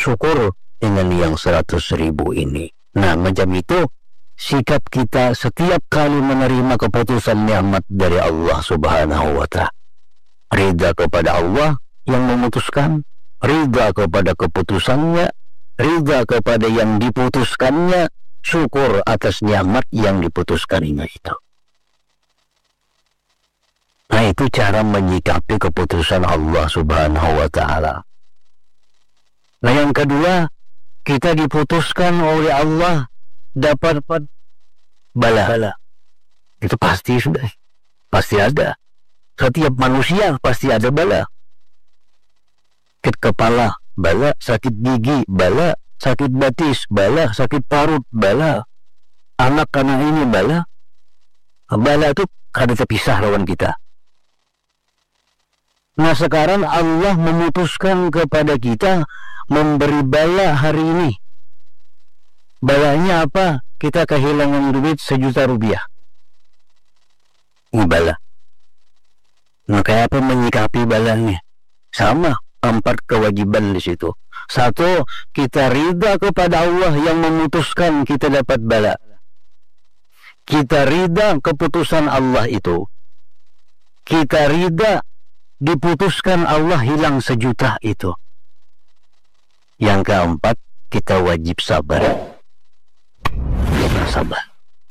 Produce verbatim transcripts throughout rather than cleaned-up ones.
syukur dengan yang seratus ribu ini. Nah, macam itu sikap kita setiap kali menerima keputusan nikmat dari Allah Subhanahu wa Ta'ala. Ridha kepada Allah yang memutuskan, ridha kepada keputusannya, ridha kepada yang diputuskannya, syukur atas nikmat yang diputuskannya itu. Nah, itu cara menyikapi keputusan Allah Subhanahu wa Ta'ala. Nah, yang kedua, kita diputuskan oleh Allah dapat bala. Itu pasti sudah, pasti ada. Setiap manusia pasti ada bala. Sakit kepala, bala. Sakit gigi, bala. Sakit batis, bala. Sakit parut, bala. Anak karena ini, bala. Bala itu kada terpisah lawan kita. Nah, sekarang Allah memutuskan kepada kita memberi bala hari ini. Balanya apa? Kita kehilangan duit sejuta rupiah. Ini bala. Nah, kayak apa menyikapi balanya? Sama, empat kewajiban di situ. Satu, kita ridha kepada Allah yang memutuskan kita dapat bala. Kita ridha keputusan Allah itu. Kita ridha diputuskan Allah hilang sejuta itu. Yang keempat, kita wajib sabar. Kita sabar.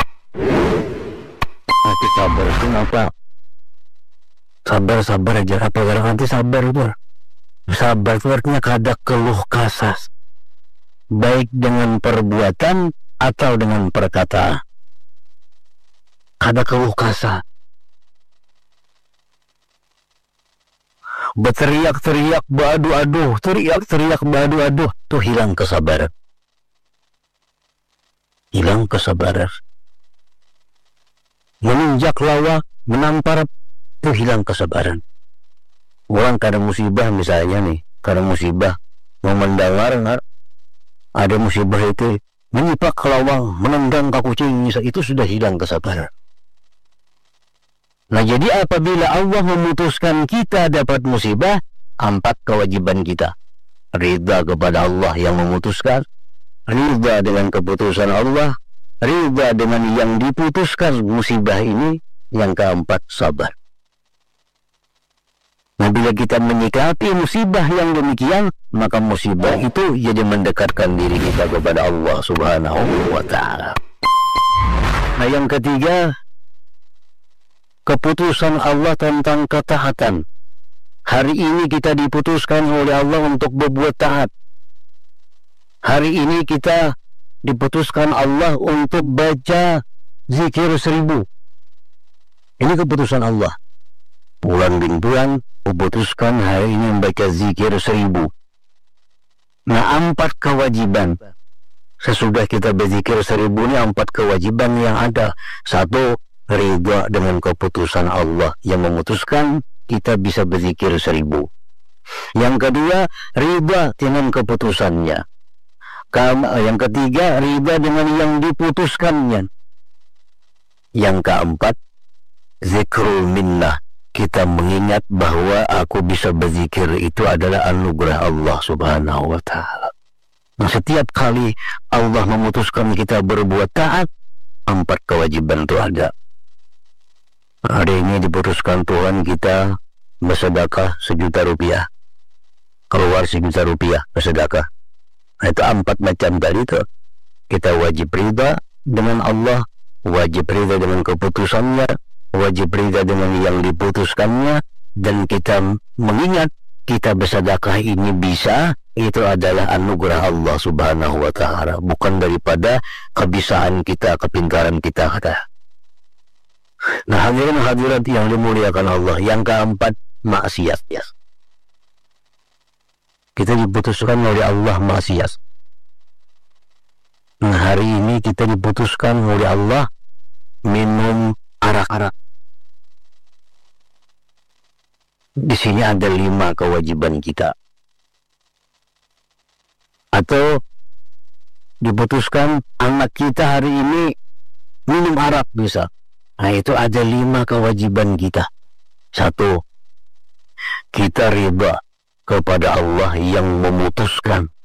Nanti sabar itu apa? Sabar-sabar aja. Apa gara nanti sabar itu? Sabar itu artinya kada keluh kasah. Baik dengan perbuatan atau dengan perkataan. Kada keluh kasah. Berteriak-teriak, beradu-adu, teriak-teriak, beradu-adu, itu hilang kesabaran. Hilang kesabaran. Menginjak lawa, menampar, itu hilang kesabaran. Orang kadang musibah misalnya nih, kadang musibah, mau mendengar ada musibah itu, menyipak ke lawang, menendang ke kucing, itu sudah hilang kesabaran. Nah, jadi apabila Allah memutuskan kita dapat musibah, empat kewajiban kita. Ridha kepada Allah yang memutuskan, ridha dengan keputusan Allah, ridha dengan yang diputuskan musibah ini, yang keempat sabar. Nah, bila kita menyikapi musibah yang demikian, maka musibah itu jadi mendekatkan diri kita kepada Allah Subhanahu wa Ta'ala. Nah, yang ketiga, keputusan Allah tentang ketaatan. Hari ini kita diputuskan oleh Allah untuk berbuat taat. Hari ini kita diputuskan Allah untuk baca zikir seribu. Ini keputusan Allah. Bulan bin bulan memutuskan hari ini membaca zikir seribu. Nah, empat kewajiban. Sesudah kita berzikir seribu ini empat kewajiban yang ada. Satu, ridha dengan keputusan Allah yang memutuskan kita bisa berzikir seribu. Yang kedua, ridha dengan keputusannya. Yang ketiga, ridha dengan yang diputuskannya. Yang keempat, zikrul minnah. Kita mengingat bahwa aku bisa berzikir itu adalah anugerah Allah Subhanahu wa Ta'ala. Nah, setiap kali Allah memutuskan kita berbuat taat, empat kewajiban itu ada. Hari ini diputuskan Tuhan kita bersedekah sejuta rupiah. Keluar sejuta rupiah bersedekah. Nah, itu empat macam tadi itu. Kita wajib ridha dengan Allah, wajib ridha dengan keputusannya, wajib ridha dengan yang diputuskannya, dan kita mengingat kita bersedekah ini bisa, itu adalah anugerah Allah Subhanahu wa Ta'ala, bukan daripada kebisaan kita, kepintaran kita kata. Nah, hadirin hadirat yang dimuliakan Allah, yang keempat, maksiat. Yes. Kita diputuskan oleh Allah maksiat. Nah, hari ini kita diputuskan oleh Allah minum arak-arak. Di sini ada lima kewajiban kita. Atau diputuskan anak kita hari ini minum arak bisa. Nah, itu ada lima kewajiban kita. Satu, kita ridha kepada Allah yang memutuskan